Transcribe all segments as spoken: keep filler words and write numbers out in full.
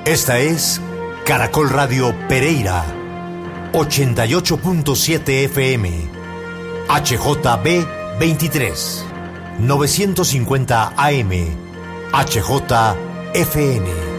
Esta es Caracol Radio Pereira, ochenta y ocho punto siete F M, H J B veintitrés, novecientos cincuenta A M, H J F N.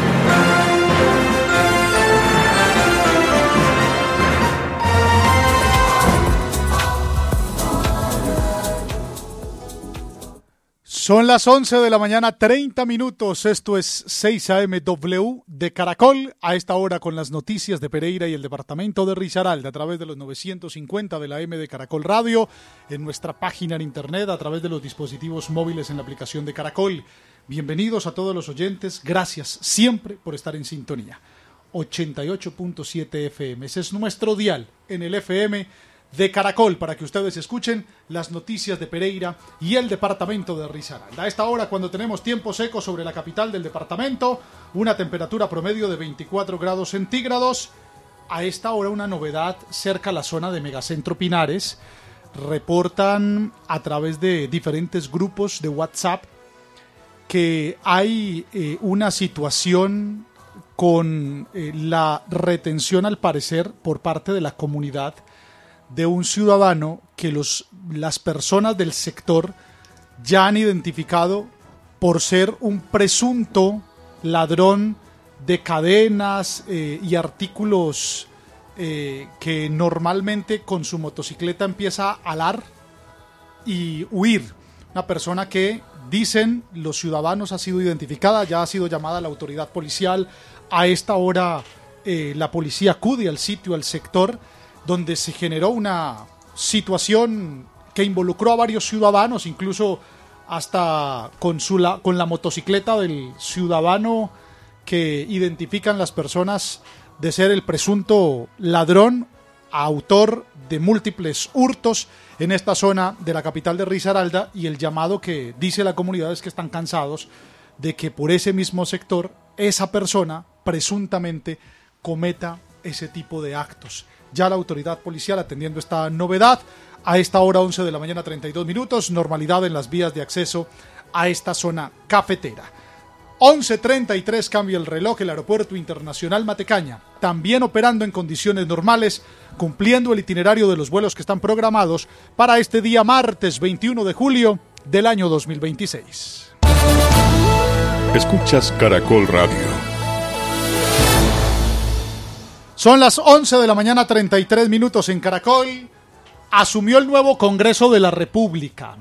Son las once de la mañana, treinta minutos. Esto es seis A M W de Caracol. A esta hora con las noticias de Pereira y el departamento de Risaralda a través de los novecientos cincuenta de la A M de Caracol Radio, en nuestra página en internet, a través de los dispositivos móviles en la aplicación de Caracol. Bienvenidos a todos los oyentes. Gracias siempre por estar en sintonía. ochenta y ocho punto siete F M. Ese es nuestro dial en el F M de Caracol, para que ustedes escuchen las noticias de Pereira y el departamento de Risaralda. A esta hora, cuando tenemos tiempo seco sobre la capital del departamento, una temperatura promedio de veinticuatro grados centígrados. A esta hora, una novedad cerca a la zona de Megacentro Pinares. Reportan a través de diferentes grupos de WhatsApp que hay eh, una situación con eh, la retención, al parecer, por parte de la comunidad de un ciudadano que los, las personas del sector ya han identificado por ser un presunto ladrón de cadenas eh, y artículos eh, que normalmente con su motocicleta empieza a alar y huir. Una persona que, dicen los ciudadanos, ha sido identificada, ya ha sido llamada a la autoridad policial. A esta hora eh, la policía acude al sitio, al sector, donde se generó una situación que involucró a varios ciudadanos, incluso hasta con, su, la, con la motocicleta del ciudadano que identifican las personas de ser el presunto ladrón, autor de múltiples hurtos en esta zona de la capital de Risaralda, y el llamado que dice la comunidad es que están cansados de que por ese mismo sector esa persona presuntamente cometa ese tipo de actos. Ya la autoridad policial atendiendo esta novedad. A esta hora, once de la mañana, treinta y dos minutos, normalidad en las vías de acceso a esta zona cafetera. once treinta y tres, cambia el reloj. El Aeropuerto Internacional Matecaña, también operando en condiciones normales, cumpliendo el itinerario de los vuelos que están programados para este día martes veintiuno de julio del año dos mil veintiséis. Escuchas Caracol Radio. Son las once de la mañana, treinta y tres minutos en Caracol. Asumió el nuevo Congreso de la República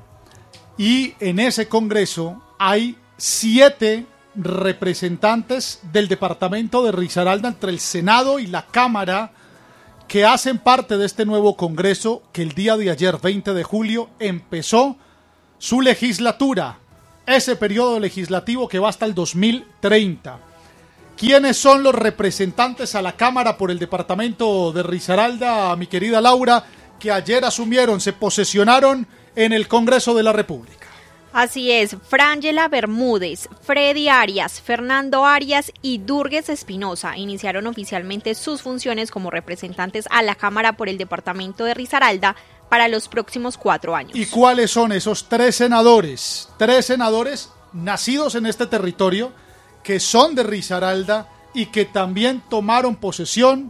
y en ese Congreso hay siete representantes del departamento de Risaralda entre el Senado y la Cámara que hacen parte de este nuevo Congreso que el día de ayer, veinte de julio, empezó su legislatura, ese periodo legislativo que va hasta el dos mil treinta. ¿Quiénes son los representantes a la Cámara por el departamento de Risaralda, mi querida Laura, que ayer asumieron, se posesionaron en el Congreso de la República? Así es, Frangela Bermúdez, Freddy Arias, Fernando Arias y Durgues Espinosa iniciaron oficialmente sus funciones como representantes a la Cámara por el departamento de Risaralda para los próximos cuatro años. ¿Y cuáles son esos tres senadores? Tres senadores nacidos en este territorio, que son de Risaralda y que también tomaron posesión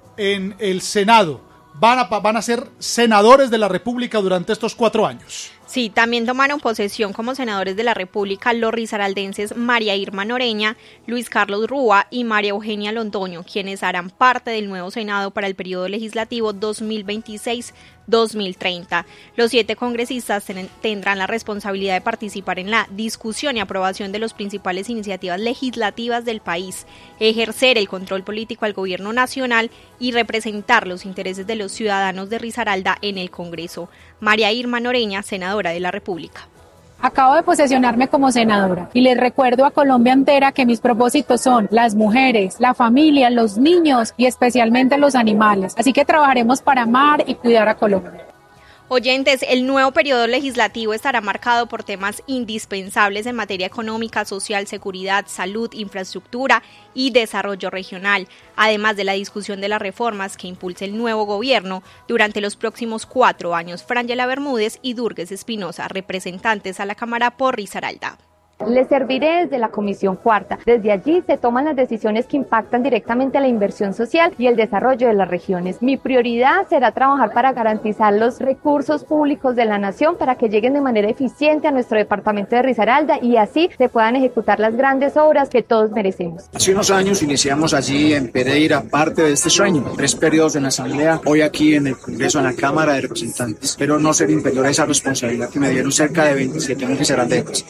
en el Senado. Van a, van a ser senadores de la República durante estos cuatro años. Sí, también tomaron posesión como senadores de la República los risaraldenses María Irma Noreña, Luis Carlos Rúa y María Eugenia Londoño, quienes harán parte del nuevo Senado para el periodo legislativo dos mil veintiséis dos mil treinta. Los siete congresistas ten- tendrán la responsabilidad de participar en la discusión y aprobación de las principales iniciativas legislativas del país, ejercer el control político al gobierno nacional y representar los intereses de los ciudadanos de Risaralda en el Congreso. María Irma Noreña, senadora de la República. Acabo de posesionarme como senadora y les recuerdo a Colombia entera que mis propósitos son las mujeres, la familia, los niños y especialmente los animales. Así que trabajaremos para amar y cuidar a Colombia. Oyentes, el nuevo periodo legislativo estará marcado por temas indispensables en materia económica, social, seguridad, salud, infraestructura y desarrollo regional, además de la discusión de las reformas que impulse el nuevo gobierno durante los próximos cuatro años. Frangela Bermúdez y Durgues Espinosa, representantes a la Cámara por Risaralda. Les serviré desde la Comisión Cuarta. Desde allí se toman las decisiones que impactan directamente a la inversión social y el desarrollo de las regiones. Mi prioridad será trabajar para garantizar los recursos públicos de la nación para que lleguen de manera eficiente a nuestro departamento de Risaralda y así se puedan ejecutar las grandes obras que todos merecemos. Hace unos años iniciamos allí en Pereira parte de este sueño, tres periodos en la Asamblea, hoy aquí en el Congreso, en la Cámara de Representantes. Espero no ser inferior a esa responsabilidad que me dieron cerca de veintisiete mil risaraldenses.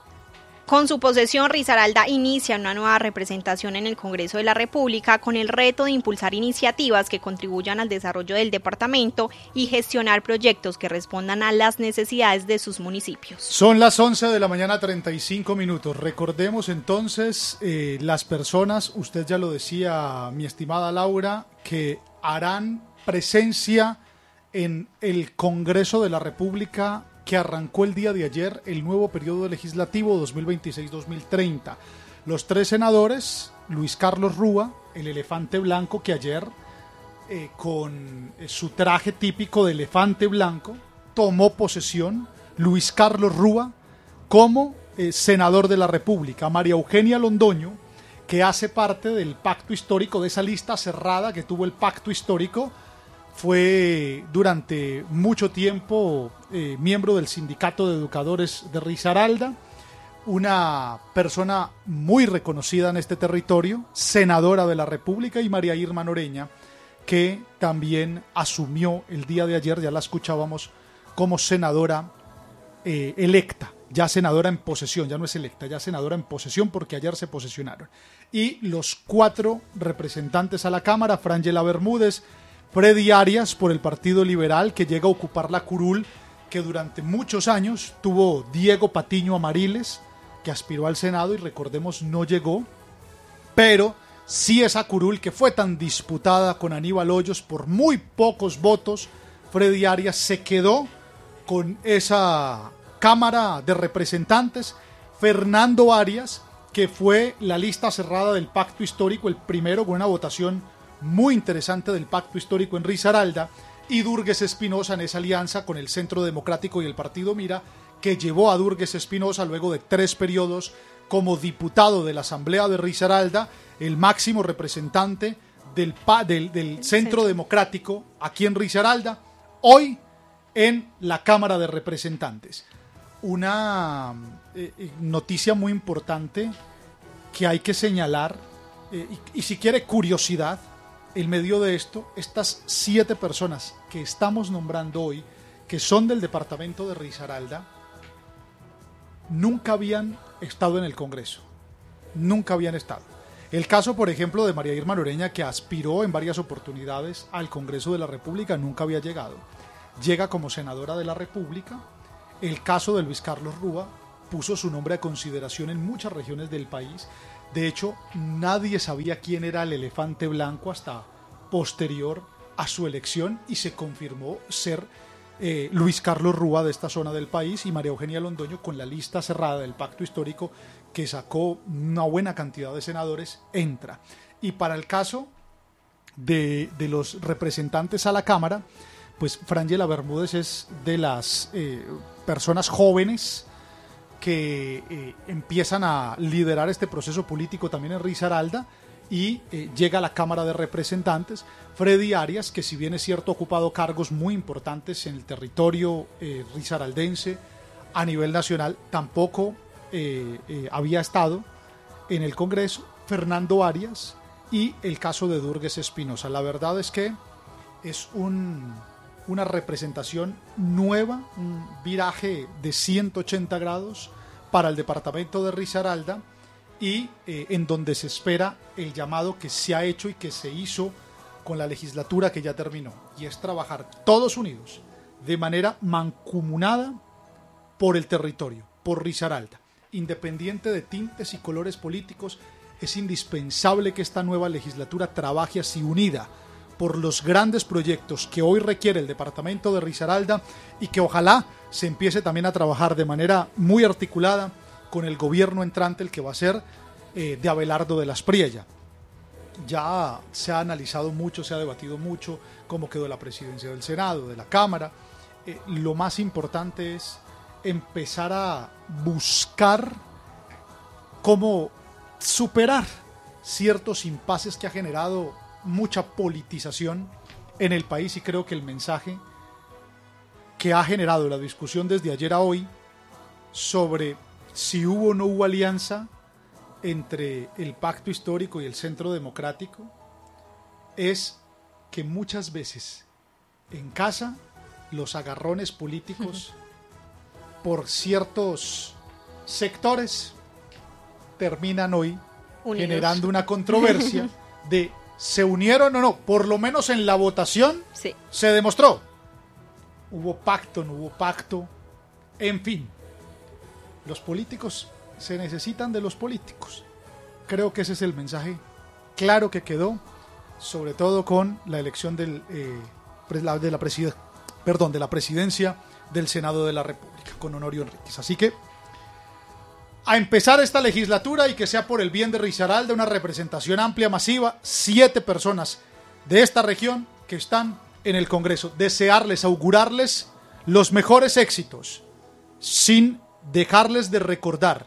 Con su posesión, Risaralda inicia una nueva representación en el Congreso de la República con el reto de impulsar iniciativas que contribuyan al desarrollo del departamento y gestionar proyectos que respondan a las necesidades de sus municipios. Son las once de la mañana, treinta y cinco minutos. Recordemos entonces eh, las personas, usted ya lo decía, mi estimada Laura, que harán presencia en el Congreso de la República que arrancó el día de ayer el nuevo periodo legislativo dos mil veintiséis dos mil treinta. Los tres senadores, Luis Carlos Rúa, el elefante blanco que ayer, eh, con su traje típico de elefante blanco, tomó posesión, Luis Carlos Rúa, como eh, senador de la República. María Eugenia Londoño, que hace parte del pacto histórico, de esa lista cerrada que tuvo el pacto histórico, fue durante mucho tiempo eh, miembro del Sindicato de Educadores de Risaralda, una persona muy reconocida en este territorio, senadora de la República, y María Irma Noreña, que también asumió el día de ayer, ya la escuchábamos, como senadora eh, electa, ya senadora en posesión, ya no es electa, ya senadora en posesión porque ayer se posesionaron. Y los cuatro representantes a la Cámara, Frangela Bermúdez, Freddy Arias por el Partido Liberal, que llega a ocupar la curul que durante muchos años tuvo Diego Patiño Amariles, que aspiró al Senado y recordemos no llegó, pero sí esa curul que fue tan disputada con Aníbal Hoyos por muy pocos votos, Freddy Arias se quedó con esa Cámara de Representantes. Fernando Arias, que fue la lista cerrada del pacto histórico, el primero con una votación muy interesante del pacto histórico en Risaralda, y Durgues Espinosa en esa alianza con el Centro Democrático y el Partido Mira, que llevó a Durgues Espinosa luego de tres periodos como diputado de la Asamblea de Risaralda, el máximo representante del, del, del Centro Democrático aquí en Risaralda, hoy en la Cámara de Representantes. Una eh, noticia muy importante que hay que señalar, eh, y, y si quiere curiosidad, en medio de esto, estas siete personas que estamos nombrando hoy, que son del departamento de Risaralda, nunca habían estado en el Congreso, nunca habían estado. El caso, por ejemplo, de María Irma Noreña, que aspiró en varias oportunidades al Congreso de la República, nunca había llegado. Llega como senadora de la República. El caso de Luis Carlos Rúa puso su nombre a consideración en muchas regiones del país. De hecho, nadie sabía quién era el elefante blanco hasta posterior a su elección y se confirmó ser eh, Luis Carlos Rúa de esta zona del país, y María Eugenia Londoño, con la lista cerrada del pacto histórico que sacó una buena cantidad de senadores, entra. Y para el caso de, de los representantes a la Cámara, pues Frangela Bermúdez es de las eh, personas jóvenes que eh, empiezan a liderar este proceso político también en Risaralda, y eh, llega a la Cámara de Representantes. Freddy Arias, que si bien es cierto ha ocupado cargos muy importantes en el territorio eh, risaraldense a nivel nacional, tampoco eh, eh, había estado en el Congreso. Fernando Arias y el caso de Durgues Espinosa. La verdad es que es un, una representación nueva, un viraje de ciento ochenta grados para el departamento de Risaralda, y eh, en donde se espera el llamado que se ha hecho y que se hizo con la legislatura que ya terminó, y es trabajar todos unidos, de manera mancomunada por el territorio, por Risaralda. Independiente de tintes y colores políticos, es indispensable que esta nueva legislatura trabaje así, unida por los grandes proyectos que hoy requiere el departamento de Risaralda, y que ojalá se empiece también a trabajar de manera muy articulada con el gobierno entrante, el que va a ser eh, de Abelardo de las Priella. Ya se ha analizado mucho, se ha debatido mucho cómo quedó la presidencia del Senado, de la Cámara. Eh, lo más importante es empezar a buscar cómo superar ciertos impases que ha generado mucha politización en el país, y creo que el mensaje que ha generado la discusión desde ayer a hoy sobre si hubo o no hubo alianza entre el pacto histórico y el centro democrático es que muchas veces en casa los agarrones políticos por ciertos sectores terminan hoy Unidos. Generando una controversia de se unieron o no, por lo menos en la votación sí. Se demostró. Hubo pacto, no hubo pacto, en fin. Los políticos se necesitan de los políticos. Creo que ese es el mensaje claro que quedó, sobre todo con la elección del, eh, de, la preside, perdón, de la presidencia del Senado de la República, con Honorio Enríquez. Así que a empezar esta legislatura y que sea por el bien de Risaralda, una representación amplia, masiva, siete personas de esta región que están en el Congreso. Desearles, augurarles los mejores éxitos, sin dejarles de recordar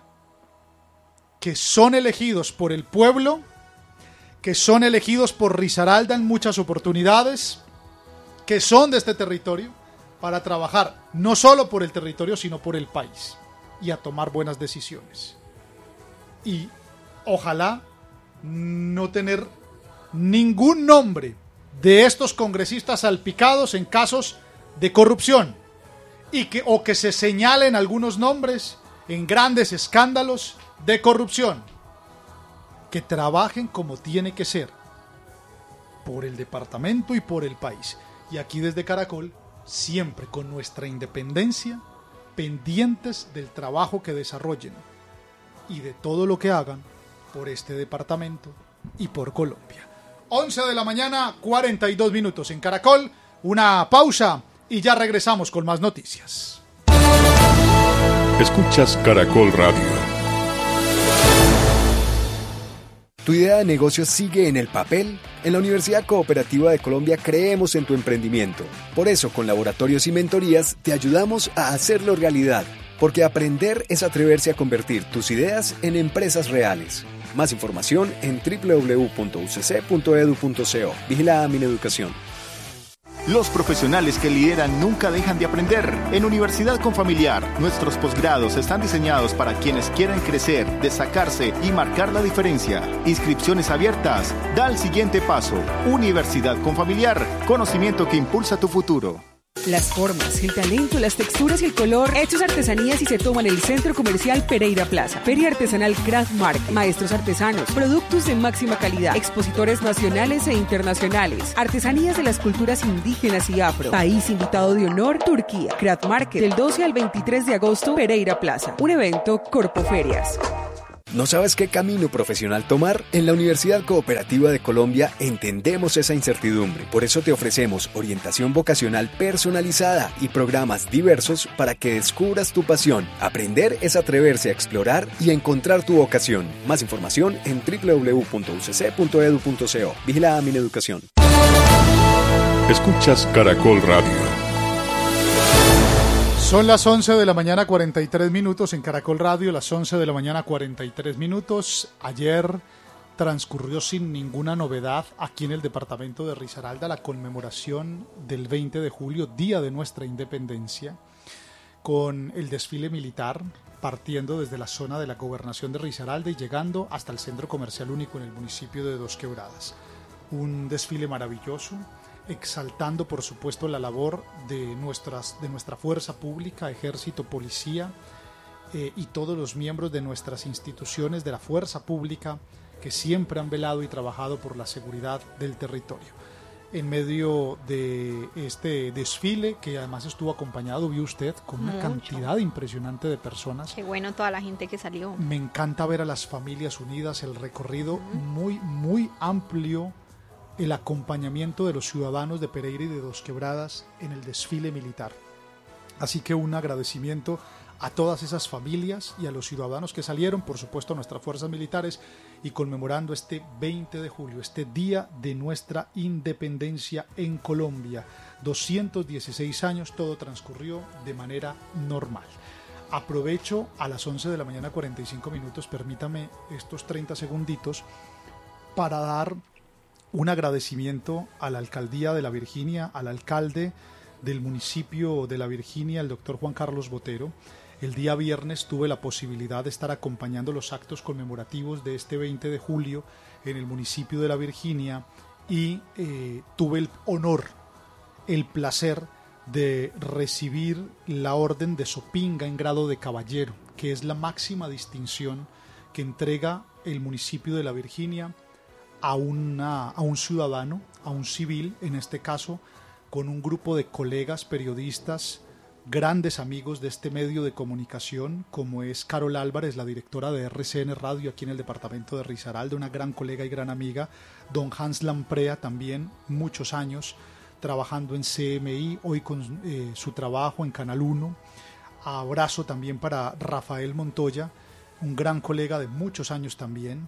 que son elegidos por el pueblo, que son elegidos por Risaralda en muchas oportunidades, que son de este territorio, para trabajar no solo por el territorio, sino por el país, y a tomar buenas decisiones. Y ojalá no tener ningún nombre de estos congresistas salpicados en casos de corrupción, y que, o que se señalen algunos nombres en grandes escándalos de corrupción. Que trabajen como tiene que ser, por el departamento y por el país. Y aquí desde Caracol, siempre con nuestra independencia, pendientes del trabajo que desarrollen y de todo lo que hagan por este departamento y por Colombia. once de la mañana, cuarenta y dos minutos en Caracol. Una pausa y ya regresamos con más noticias. Escuchas Caracol Radio. ¿Tu idea de negocio sigue en el papel? En la Universidad Cooperativa de Colombia creemos en tu emprendimiento. Por eso, con laboratorios y mentorías, te ayudamos a hacerlo realidad. Porque aprender es atreverse a convertir tus ideas en empresas reales. Más información en doble u doble u doble u punto u c c punto e d u punto c o. Vigilada Mineducación. Los profesionales que lideran nunca dejan de aprender. En Universidad Confamiliar, nuestros posgrados están diseñados para quienes quieren crecer, destacarse y marcar la diferencia. Inscripciones abiertas. Da el siguiente paso. Universidad Confamiliar. Conocimiento que impulsa tu futuro. Las formas, el talento, las texturas y el color, hechos artesanías y se toman en el Centro Comercial Pereira Plaza. Feria Artesanal Craft Market, maestros artesanos, productos de máxima calidad, expositores nacionales e internacionales, artesanías de las culturas indígenas y afro. País invitado de honor, Turquía. Craft Market, del doce al veintitrés de agosto, Pereira Plaza. Un evento Corpoferias. ¿No sabes qué camino profesional tomar? En la Universidad Cooperativa de Colombia entendemos esa incertidumbre. Por eso te ofrecemos orientación vocacional personalizada y programas diversos para que descubras tu pasión. Aprender es atreverse a explorar y a encontrar tu vocación. Más información en doble u doble u doble u punto u c c punto e d u punto c o. Vigilada Mineducación. Escuchas Caracol Radio. Son las once de la mañana, cuarenta y tres minutos en Caracol Radio, las once de la mañana, cuarenta y tres minutos. Ayer transcurrió sin ninguna novedad aquí en el departamento de Risaralda la conmemoración del veinte de julio, día de nuestra independencia, con el desfile militar partiendo desde la zona de la gobernación de Risaralda y llegando hasta el centro comercial único en el municipio de Dos Quebradas. Un desfile maravilloso, exaltando por supuesto la labor de, nuestras, de nuestra fuerza pública, ejército, policía eh, y todos los miembros de nuestras instituciones de la fuerza pública que siempre han velado y trabajado por la seguridad del territorio. En medio de este desfile, que además estuvo acompañado, vio usted, con una Mucho. cantidad impresionante de personas. Qué bueno toda la gente que salió. Me encanta ver a las familias unidas, el recorrido uh-huh. muy, muy amplio, el acompañamiento de los ciudadanos de Pereira y de Dos Quebradas en el desfile militar. Así que un agradecimiento a todas esas familias y a los ciudadanos que salieron, por supuesto a nuestras fuerzas militares, y conmemorando este veinte de julio, este día de nuestra independencia en Colombia. doscientos dieciséis años, todo transcurrió de manera normal. Aprovecho a las once de la mañana cuarenta y cinco minutos, permítame estos treinta segunditos para dar un agradecimiento a la Alcaldía de La Virginia, al alcalde del municipio de La Virginia, el doctor Juan Carlos Botero. El día viernes tuve la posibilidad de estar acompañando los actos conmemorativos de este veinte de julio en el municipio de La Virginia y eh, tuve el honor, el placer de recibir la Orden de Sopinga en grado de caballero, que es la máxima distinción que entrega el municipio de La Virginia a, una, a un ciudadano, a un civil, en este caso, con un grupo de colegas periodistas, grandes amigos de este medio de comunicación, como es Carol Álvarez, la directora de R C N Radio aquí en el departamento de Risaralda, una gran colega y gran amiga, don Hans Lamprea, también muchos años trabajando en C M I, hoy con eh, su trabajo en Canal uno. Abrazo también para Rafael Montoya, un gran colega de muchos años también,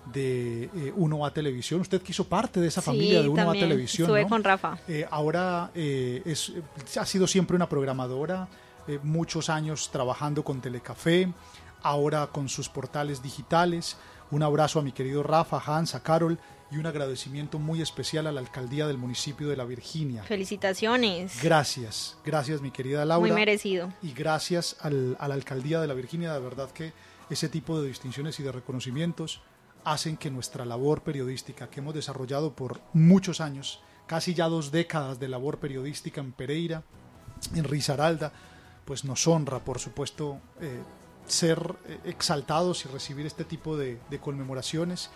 de eh, uno A Televisión. Usted que hizo parte de esa sí, familia de uno A Televisión, estuve ¿no? con Rafa. Eh, ahora eh, es, ha sido siempre una programadora, eh, muchos años trabajando con Telecafé, ahora con sus portales digitales. Un abrazo a mi querido Rafa, Hans, a Carol, y un agradecimiento muy especial a la alcaldía del municipio de La Virginia. Felicitaciones. Gracias, gracias mi querida Laura. Muy merecido. Y gracias al, a la alcaldía de La Virginia, de verdad que ese tipo de distinciones y de reconocimientos hacen que nuestra labor periodística que hemos desarrollado por muchos años, casi ya dos décadas de labor periodística en Pereira, en Risaralda, pues nos honra, por supuesto, eh, ser exaltados y recibir este tipo de, de conmemoraciones,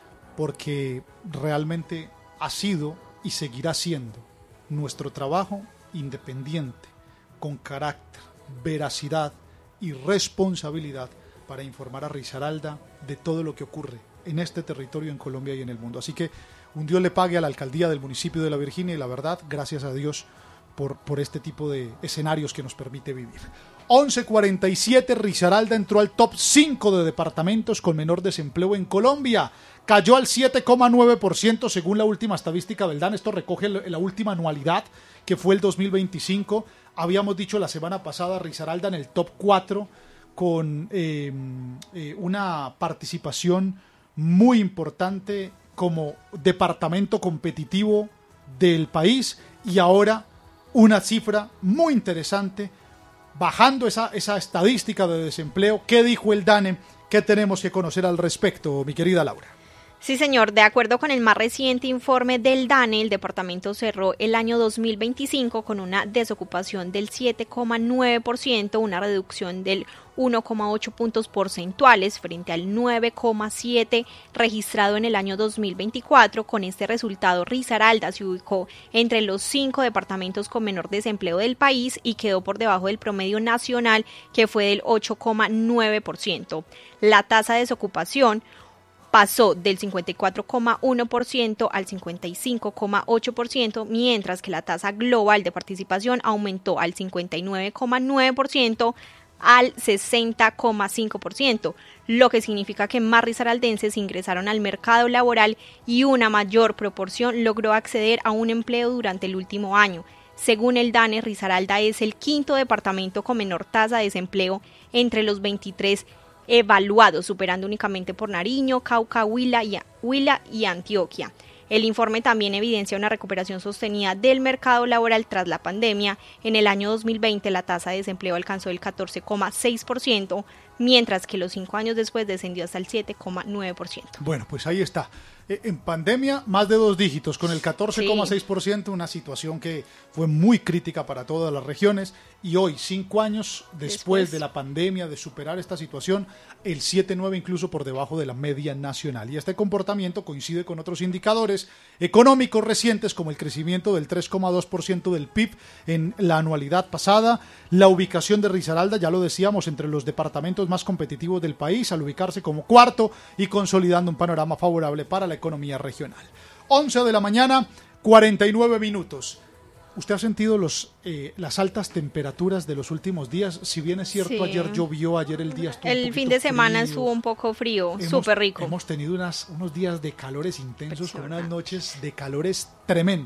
porque realmente ha sido y seguirá siendo nuestro trabajo independiente, con carácter, veracidad y responsabilidad para informar a Risaralda de todo lo que ocurre en este territorio, en Colombia y en el mundo. Así que un Dios le pague a la alcaldía del municipio de La Virginia, y la verdad, gracias a Dios por, por este tipo de escenarios que nos permite vivir. once cuarenta y siete, Risaralda entró al top cinco de departamentos con menor desempleo en Colombia. Cayó al siete coma nueve por ciento según la última estadística del D A N. Esto recoge la última anualidad, que fue el dos mil veinticinco. Habíamos dicho la semana pasada Risaralda en el top cuatro, con eh, eh, una participación muy importante como departamento competitivo del país, y ahora una cifra muy interesante, bajando esa, esa estadística de desempleo. ¿Qué dijo el DANE? ¿Qué tenemos que conocer al respecto, mi querida Laura? Sí, señor. De acuerdo con el más reciente informe del DANE, el departamento cerró el año dos mil veinticinco con una desocupación del siete coma nueve por ciento, una reducción del uno coma ocho puntos porcentuales frente al nueve coma siete registrado en el año dos mil veinticuatro. Con este resultado, Risaralda se ubicó entre los cinco departamentos con menor desempleo del país y quedó por debajo del promedio nacional, que fue del ocho coma nueve por ciento. La tasa de desocupación pasó del cincuenta y cuatro coma uno por ciento al cincuenta y cinco coma ocho por ciento, mientras que la tasa global de participación aumentó al cincuenta y nueve coma nueve por ciento al sesenta coma cinco por ciento, lo que significa que más risaraldenses ingresaron al mercado laboral y una mayor proporción logró acceder a un empleo durante el último año. Según el DANE, Risaralda es el quinto departamento con menor tasa de desempleo entre los veintitrés evaluados, superando únicamente por Nariño, Cauca, Huila y, Huila y Antioquia. El informe también evidencia una recuperación sostenida del mercado laboral tras la pandemia. En el año dos mil veinte la tasa de desempleo alcanzó el catorce coma seis por ciento, mientras que los cinco años después descendió hasta el siete coma nueve por ciento. Bueno, pues ahí está. En pandemia, más de dos dígitos, con el catorce coma seis por ciento, una situación que fue muy crítica para todas las regiones, y hoy, cinco años después, después de la pandemia, de superar esta situación, el siete coma nueve incluso por debajo de la media nacional. Y este comportamiento coincide con otros indicadores económicos recientes, como el crecimiento del tres coma dos por ciento del P I B en la anualidad pasada, la ubicación de Risaralda, ya lo decíamos, entre los departamentos más competitivos del país, al ubicarse como cuarto y consolidando un panorama favorable para la economía regional. once de la mañana, cuarenta y nueve minutos. ¿Usted ha sentido los, eh, las altas temperaturas de los últimos días? Si bien es cierto, sí. ayer llovió, ayer el día estuvo El un fin de frío. semana estuvo un poco frío, súper rico. Hemos tenido unas, unos días de calores intensos, con unas noches de calores tremendos.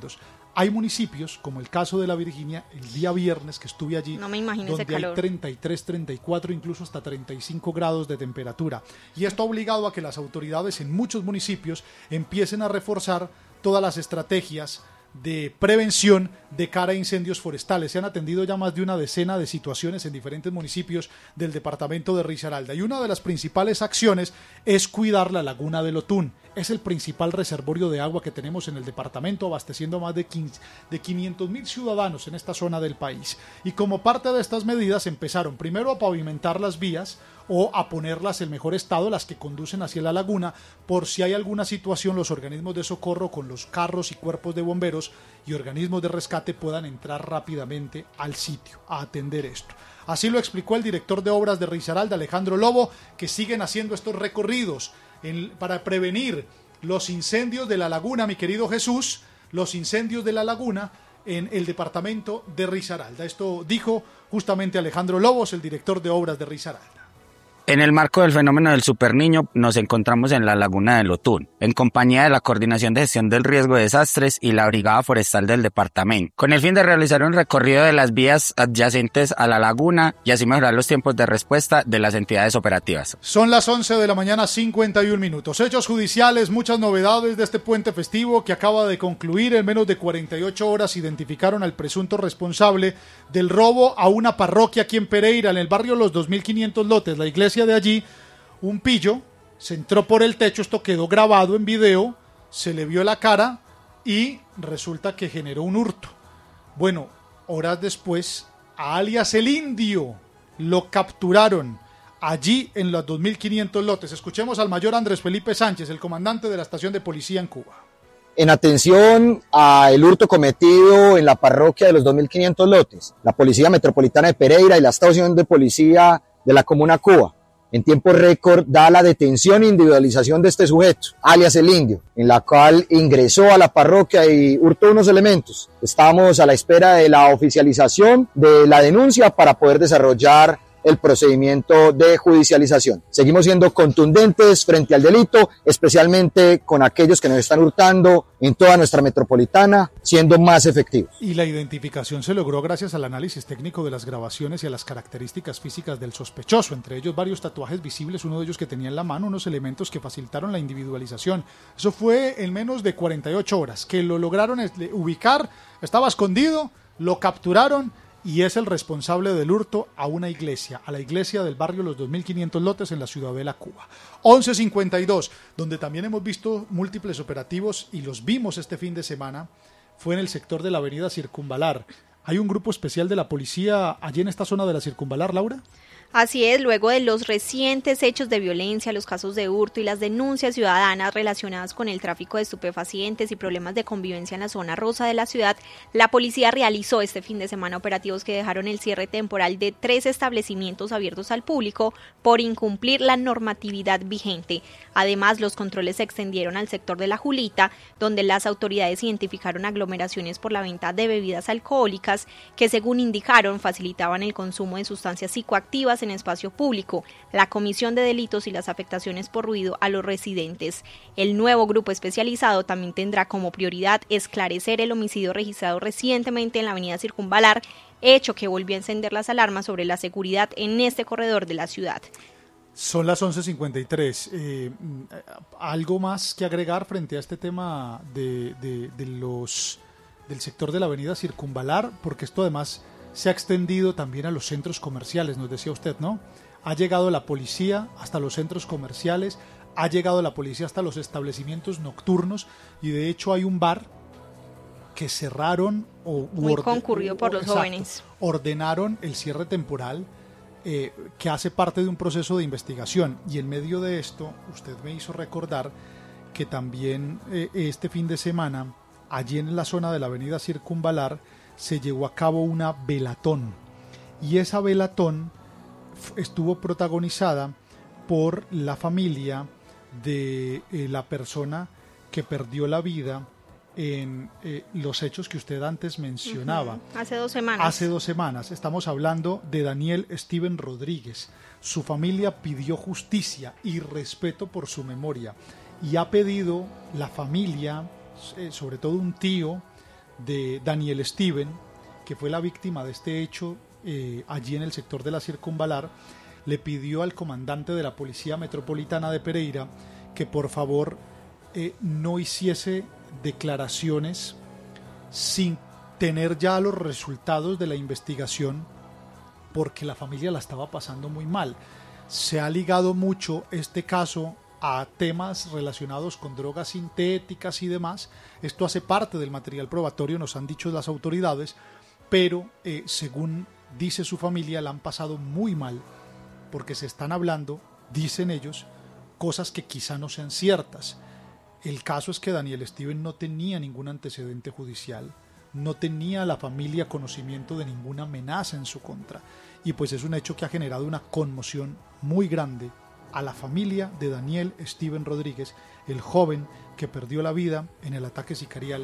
Hay municipios, como el caso de La Virginia, el día viernes que estuve allí, no me imagino donde ese calor. hay treinta y tres, treinta y cuatro, incluso hasta treinta y cinco grados de temperatura. Y esto ha obligado a que las autoridades en muchos municipios empiecen a reforzar todas las estrategias de prevención de cara a incendios forestales. Se han atendido ya más de una decena de situaciones en diferentes municipios del departamento de Risaralda, y una de las principales acciones es cuidar la laguna del Otún. Es el principal reservorio de agua que tenemos en el departamento, abasteciendo a más de, quince, de quinientos mil ciudadanos en esta zona del país. Y como parte de estas medidas empezaron primero a pavimentar las vías o a ponerlas en mejor estado, las que conducen hacia la laguna, por si hay alguna situación, los organismos de socorro con los carros y cuerpos de bomberos y organismos de rescate puedan entrar rápidamente al sitio a atender esto. Así lo explicó el director de obras de Risaralda, Alejandro Lobo, que siguen haciendo estos recorridos en, para prevenir los incendios de la laguna, mi querido Jesús, los incendios de la laguna en el departamento de Risaralda. Esto dijo justamente Alejandro Lobos, el director de obras de Risaralda. En el marco del fenómeno del Superniño nos encontramos en la laguna del Otún, en compañía de la Coordinación de Gestión del Riesgo de Desastres y la Brigada Forestal del departamento, con el fin de realizar un recorrido de las vías adyacentes a la laguna y así mejorar los tiempos de respuesta de las entidades operativas. Son las once de la mañana, cincuenta y un minutos. Hechos judiciales, muchas novedades de este puente festivo que acaba de concluir. En menos de cuarenta y ocho horas identificaron al presunto responsable del robo a una parroquia aquí en Pereira, en el barrio Los dos mil quinientos Lotes, la iglesia de allí. Un pillo se entró por el techo, esto quedó grabado en video, se le vio la cara y resulta que generó un hurto. Bueno, horas después, a alias el Indio lo capturaron allí en los dos mil quinientos Lotes. Escuchemos al mayor Andrés Felipe Sánchez, el comandante de la estación de policía en Cuba. En atención al hurto cometido en la parroquia de los dos mil quinientos Lotes, la Policía Metropolitana de Pereira y la estación de policía de la Comuna Cuba, en tiempo récord, da la detención e individualización de este sujeto, alias el Indio, en la cual ingresó a la parroquia y hurtó unos elementos. Estamos a la espera de la oficialización de la denuncia para poder desarrollar el procedimiento de judicialización. Seguimos siendo contundentes frente al delito, especialmente con aquellos que nos están hurtando en toda nuestra metropolitana, siendo más efectivos. Y la identificación se logró gracias al análisis técnico de las grabaciones y a las características físicas del sospechoso, entre ellos varios tatuajes visibles, uno de ellos que tenía en la mano, unos elementos que facilitaron la individualización. Eso fue en menos de cuarenta y ocho horas, que lo lograron ubicar, estaba escondido, lo capturaron, y es el responsable del hurto a una iglesia, a la iglesia del barrio Los dos mil quinientos Lotes en la Ciudadela, Cuba. once cincuenta y dos, donde también hemos visto múltiples operativos y los vimos este fin de semana, fue en el sector de la avenida Circunvalar. ¿Hay un grupo especial de la policía allí en esta zona de la Circunvalar, Laura? Así es, luego de los recientes hechos de violencia, los casos de hurto y las denuncias ciudadanas relacionadas con el tráfico de estupefacientes y problemas de convivencia en la zona rosa de la ciudad, la policía realizó este fin de semana operativos que dejaron el cierre temporal de tres establecimientos abiertos al público por incumplir la normatividad vigente. Además, los controles se extendieron al sector de La Julita, donde las autoridades identificaron aglomeraciones por la venta de bebidas alcohólicas que, según indicaron, facilitaban el consumo de sustancias psicoactivas en espacio público, la comisión de delitos y las afectaciones por ruido a los residentes. El nuevo grupo especializado también tendrá como prioridad esclarecer el homicidio registrado recientemente en la avenida Circunvalar, hecho que volvió a encender las alarmas sobre la seguridad en este corredor de la ciudad. Son las once cincuenta y tres. Eh, ¿Algo más que agregar frente a este tema de, de, de los del sector de la avenida Circunvalar? Porque esto además se ha extendido también a los centros comerciales, nos decía usted, ¿no? Ha llegado la policía hasta los centros comerciales, ha llegado la policía hasta los establecimientos nocturnos y de hecho hay un bar que cerraron o muy orde- concurrido por o, los exacto, jóvenes. Ordenaron el cierre temporal eh, que hace parte de un proceso de investigación y en medio de esto usted me hizo recordar que también eh, este fin de semana allí en la zona de la avenida Circunvalar se llevó a cabo una velatón y esa velatón f- estuvo protagonizada por la familia de eh, la persona que perdió la vida en eh, los hechos que usted antes mencionaba. Uh-huh. Hace dos semanas. Hace dos semanas. Estamos hablando de Daniel Steven Rodríguez. Su familia pidió justicia y respeto por su memoria y ha pedido la familia, eh, sobre todo un tío de Daniel Steven, que fue la víctima de este hecho eh, allí en el sector de la Circunvalar, le pidió al comandante de la Policía Metropolitana de Pereira que por favor eh, no hiciese declaraciones sin tener ya los resultados de la investigación, porque la familia la estaba pasando muy mal. Se ha ligado mucho este caso a temas relacionados con drogas sintéticas y demás. Esto hace parte del material probatorio, nos han dicho las autoridades, pero eh, según dice su familia, la han pasado muy mal, porque se están hablando, dicen ellos, cosas que quizá no sean ciertas. El caso es que Daniel Steven no tenía ningún antecedente judicial, no tenía la familia conocimiento de ninguna amenaza en su contra, y pues es un hecho que ha generado una conmoción muy grande a la familia de Daniel Steven Rodríguez, el joven que perdió la vida en el ataque sicarial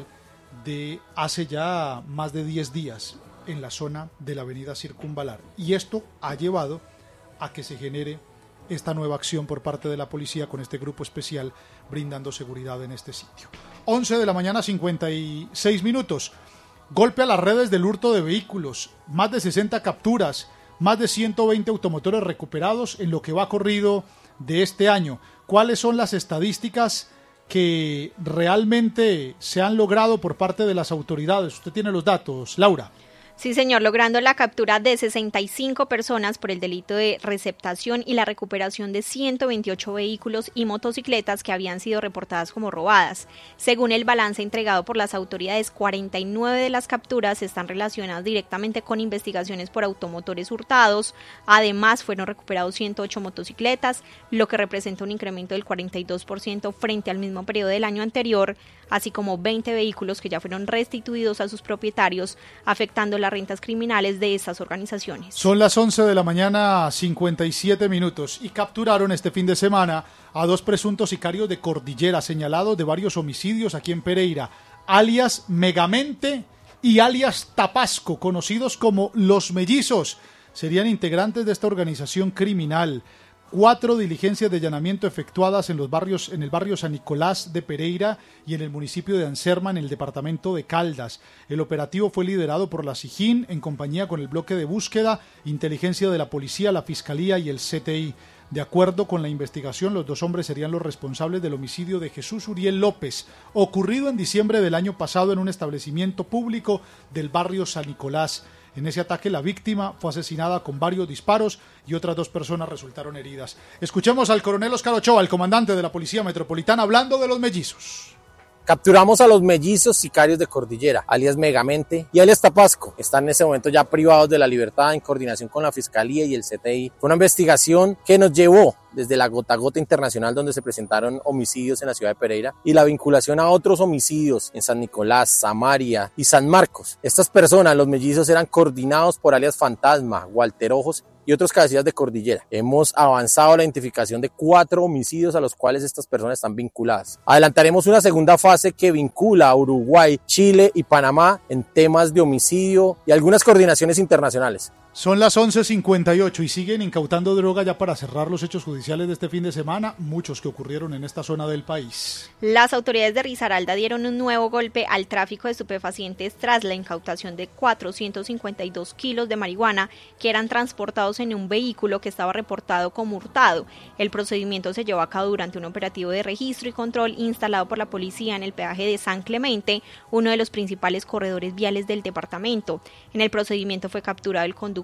de hace ya más de diez días en la zona de la avenida Circunvalar. Y esto ha llevado a que se genere esta nueva acción por parte de la policía con este grupo especial brindando seguridad en este sitio. once de la mañana, cincuenta y seis minutos. Golpe a las redes del hurto de vehículos, más de sesenta capturas, más de ciento veinte automotores recuperados en lo que va corrido de este año. ¿Cuáles son las estadísticas que realmente se han logrado por parte de las autoridades? Usted tiene los datos, Laura. Sí, señor, logrando la captura de sesenta y cinco personas por el delito de receptación y la recuperación de ciento veintiocho vehículos y motocicletas que habían sido reportadas como robadas. Según el balance entregado por las autoridades, cuarenta y nueve de las capturas están relacionadas directamente con investigaciones por automotores hurtados. Además, fueron recuperados ciento ocho motocicletas, lo que representa un incremento del cuarenta y dos por ciento frente al mismo periodo del año anterior, así como veinte vehículos que ya fueron restituidos a sus propietarios, afectando las rentas criminales de estas organizaciones. Son las once de la mañana, cincuenta y siete minutos, y capturaron este fin de semana a dos presuntos sicarios de Cordillera señalados de varios homicidios aquí en Pereira, alias Megamente y alias Tapasco, conocidos como Los Mellizos. Serían integrantes de esta organización criminal. Cuatro diligencias de allanamiento efectuadas en los barrios, en el barrio San Nicolás de Pereira y en el municipio de Anserma, en el departamento de Caldas. El operativo fue liderado por la SIJIN en compañía con el bloque de búsqueda, inteligencia de la policía, la fiscalía y el C T I. De acuerdo con la investigación, los dos hombres serían los responsables del homicidio de Jesús Uriel López, ocurrido en diciembre del año pasado en un establecimiento público del barrio San Nicolás. En ese ataque la víctima fue asesinada con varios disparos y otras dos personas resultaron heridas. Escuchemos al coronel Oscar Ochoa, el comandante de la Policía Metropolitana, hablando de los mellizos. Capturamos a los mellizos sicarios de Cordillera, alias Megamente y alias Tapasco. Están en ese momento ya privados de la libertad en coordinación con la Fiscalía y el C T I. Fue una investigación que nos llevó desde la gota a gota internacional, donde se presentaron homicidios en la ciudad de Pereira, y la vinculación a otros homicidios en San Nicolás, Samaria y San Marcos. Estas personas, los mellizos, eran coordinados por alias Fantasma, Walter Ojos y otros cabecillas de Cordillera. Hemos avanzado a la identificación de cuatro homicidios a los cuales estas personas están vinculadas. Adelantaremos una segunda fase que vincula a Uruguay, Chile y Panamá en temas de homicidio y algunas coordinaciones internacionales. Son las once cincuenta y ocho y siguen incautando droga ya para cerrar los hechos judiciales de este fin de semana, muchos que ocurrieron en esta zona del país. Las autoridades de Risaralda dieron un nuevo golpe al tráfico de estupefacientes tras la incautación de cuatrocientos cincuenta y dos kilos de marihuana que eran transportados en un vehículo que estaba reportado como hurtado. El procedimiento se llevó a cabo durante un operativo de registro y control instalado por la policía en el peaje de San Clemente, uno de los principales corredores viales del departamento. En el procedimiento fue capturado el conductor